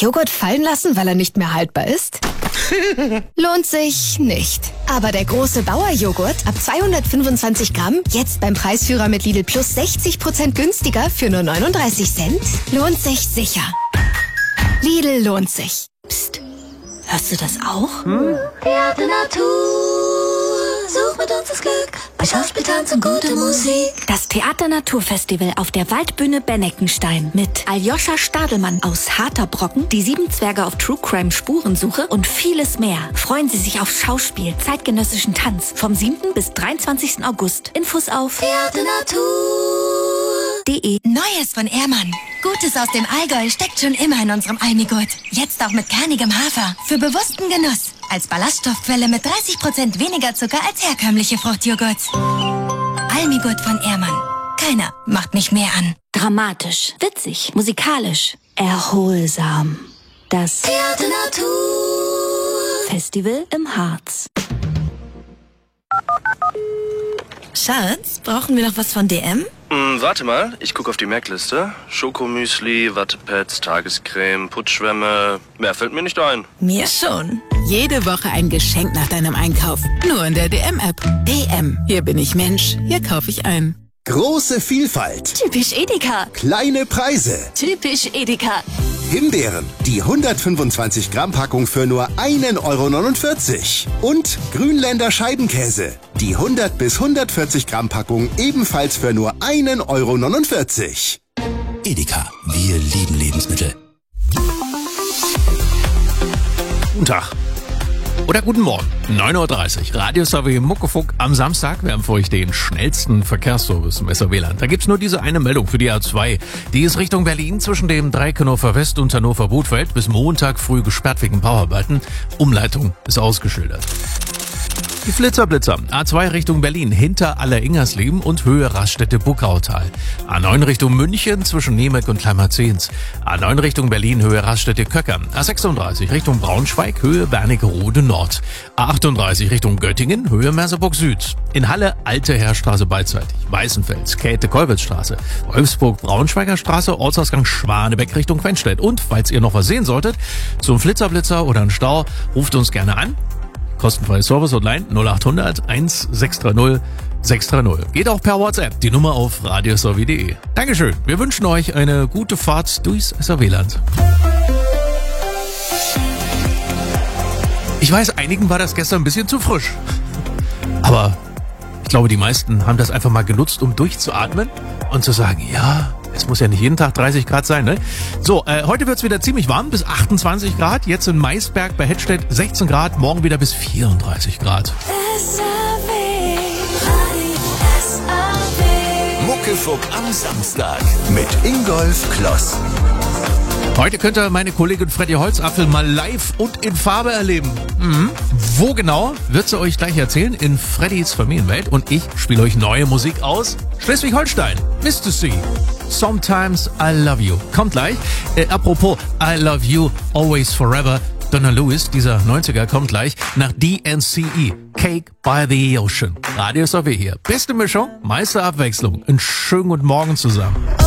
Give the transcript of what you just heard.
Joghurt fallen lassen, weil er nicht mehr haltbar ist? Lohnt sich nicht. Aber der große Bauer-Joghurt ab 225 Gramm, jetzt beim Preisführer mit Lidl Plus 60% günstiger für nur 39 Cent, lohnt sich sicher. Lidl lohnt sich. Psst, hörst du das auch? Theater Natur, such mit uns das Glück. Bei Schauspiel, Tanz und gute Musik. Das Theater-Natur-Festival auf der Waldbühne Benneckenstein mit Aljoscha Stadelmann aus Harter Brocken, die 7 Zwerge auf True Crime Spurensuche und vieles mehr. Freuen Sie sich auf Schauspiel, zeitgenössischen Tanz vom 7. bis 23. August. Infos auf theaternatur.de. Neues von Ehrmann. Gutes aus dem Allgäu steckt schon immer in unserem Almigurt. Jetzt auch mit kernigem Hafer. Für bewussten Genuss. Als Ballaststoffquelle mit 30% weniger Zucker als herkömmliche Fruchtjoghurts. Almigurt von Ehrmann. Keiner macht mich mehr an. Dramatisch, witzig, musikalisch, erholsam. Das Theater Natur. Festival im Harz. Schatz, brauchen wir noch was von DM? Warte mal, ich gucke auf die Merkliste. Schokomüsli, Wattepads, Tagescreme, Putzschwämme. Mehr fällt mir nicht ein. Mir schon. Jede Woche ein Geschenk nach deinem Einkauf. Nur in der DM-App. DM. Hier bin ich Mensch. Hier kaufe ich ein. Große Vielfalt. Typisch Edeka. Kleine Preise. Typisch Edeka. Himbeeren. Die 125 Gramm Packung für nur 1,49 €. Und Grünländer Scheibenkäse. Die 100 bis 140 Gramm Packung ebenfalls für nur 1,49 €. Edeka. Wir lieben Lebensmittel. Guten Tag. Oder guten Morgen. 9:30 Uhr. Radio-Survey Muckefuck am Samstag. Wir haben für euch den schnellsten Verkehrsservice im SRW-Land. Da gibt's nur diese eine Meldung für die A2. Die ist Richtung Berlin zwischen dem Dreieck Hannover West und Hannover Bothfeld bis Montag früh gesperrt wegen Bauarbeiten. Umleitung ist ausgeschildert. Die Flitzer-Blitzer. A2 Richtung Berlin hinter Aller-Ingersleben und Höhe Raststätte-Buckautal. A9 Richtung München zwischen Nemek und Kleinmarzens. A9 Richtung Berlin Höhe Raststätte-Köcker. A36 Richtung Braunschweig Höhe Wernigerode Nord. A38 Richtung Göttingen Höhe Merseburg Süd. In Halle Alte Heerstraße beidseitig. Weißenfels, Käthe-Kolwitz-Straße. Wolfsburg Braunschweiger Straße, Ortsausgang Schwanebeck Richtung Quenstedt. Und falls ihr noch was sehen solltet, zum Flitzer-Blitzer oder einen Stau, ruft uns gerne an. Kostenfreie Service-Hotline 0800 1630 630. Geht auch per WhatsApp, die Nummer auf radiosurvey.de. Dankeschön, wir wünschen euch eine gute Fahrt durchs SRW-Land. Ich weiß, einigen war das gestern ein bisschen zu frisch. Aber ich glaube, die meisten haben das einfach mal genutzt, um durchzuatmen und zu sagen, ja, es muss ja nicht jeden Tag 30 Grad sein, ne? So, heute wird's wieder ziemlich warm, bis 28 Grad. Jetzt in Maisberg bei Hettstedt 16 Grad, morgen wieder bis 34 Grad. Muckefuck am Samstag mit Ingolf Kloss. Heute könnt ihr meine Kollegin Freddy Holzapfel mal live und in Farbe erleben. Wo genau, wird sie euch gleich erzählen in Freddys Familienwelt. Und ich spiele euch neue Musik aus Schleswig-Holstein. Mr. C. Sometimes I Love You. Kommt gleich. Apropos I Love You, Always Forever. Donna Lewis, dieser 90er, kommt gleich nach DNCE. Cake by the Ocean. Radio Survey hier. Beste Mischung, meiste Abwechslung. Einen schönen guten Morgen zusammen.